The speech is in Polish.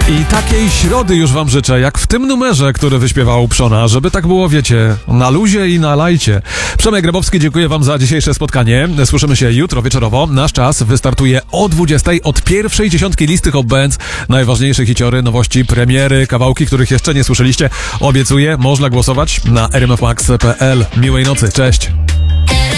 I takiej środy już wam życzę, jak w tym numerze, który wyśpiewał Przona, żeby tak było, wiecie, na luzie i na lajcie. Przemek Grabowski, dziękuję wam za dzisiejsze spotkanie. Słyszymy się jutro wieczorowo. Nasz czas wystartuje o 20 od pierwszej dziesiątki listy Hot Bands. Najważniejsze hiciory, nowości, premiery, kawałki, których jeszcze nie słyszeliście. Obiecuję, można głosować na rmfmax.pl. Miłej nocy, cześć!